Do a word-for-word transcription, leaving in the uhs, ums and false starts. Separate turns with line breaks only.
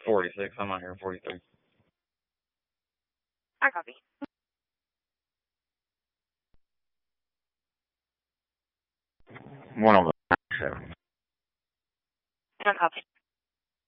forty-six. I'm not here forty-three.
I copy.
One of them. Seven.
I copy.